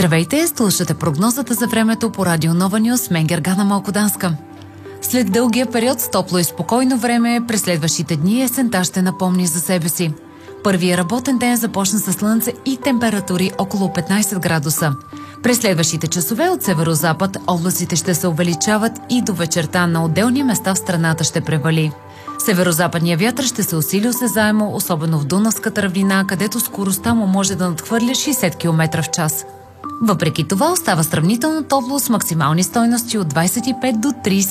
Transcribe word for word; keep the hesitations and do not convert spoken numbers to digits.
Здравейте, слушате прогнозата за времето по Радио Нова Нюс, мен Гергана Малкоданска. След дългия период с топло и спокойно време, през следващите дни есента ще напомни за себе си. Първият работен ден започна със слънце и температури около петнайсет градуса. През следващите часове от северо-запад облаците ще се увеличават и до вечерта на отделни места в страната ще превали. Северо-западният вятър ще се усили осезаемо, особено в Дунавската равнина, където скоростта му може да надхвърля шейсет километра в час. Въпреки това остава сравнително топло с максимални стойности от двайсет и пет до трийсет